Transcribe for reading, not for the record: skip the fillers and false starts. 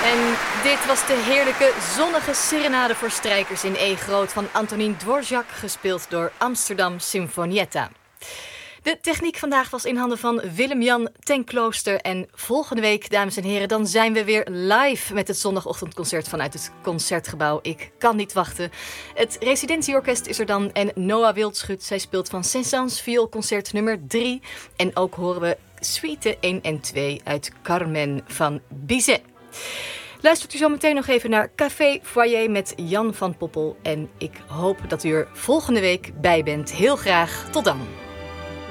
En dit was de heerlijke zonnige serenade voor strijkers in E groot van Antonín Dvořák, gespeeld door Amsterdam Sinfonietta. De techniek vandaag was in handen van Willem-Jan ten Klooster. En volgende week, dames en heren, dan zijn we weer live met het zondagochtendconcert vanuit het Concertgebouw. Ik kan niet wachten. Het residentieorkest is er dan en Noah Wildschut. Zij speelt van Saint-Saëns vioolconcert nummer 3. En ook horen we suite 1 en 2 uit Carmen van Bizet. Luistert u zo meteen nog even naar Café Foyer met Jan van Poppel. En ik hoop dat u er volgende week bij bent. Heel graag. Tot dan.